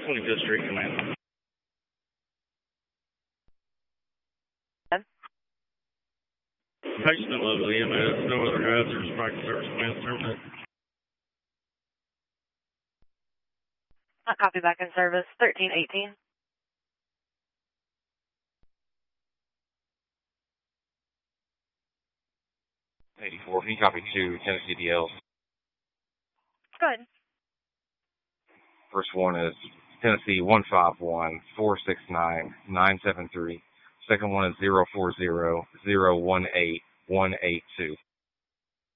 25th Street Command. Patient level EMS, no other hazards, practice service command terminate. Copy back in service, 1318. Can you copy 2 Tennessee DLs? Go ahead. First one is Tennessee 151-469-973. Second one is 040-018-182.